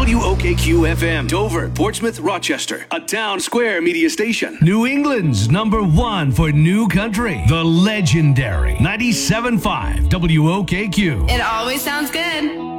WOKQ FM, Dover, Portsmouth, Rochester, a Town Square media station. New England's #1 for new country, the legendary 97.5 WOKQ. It always sounds good.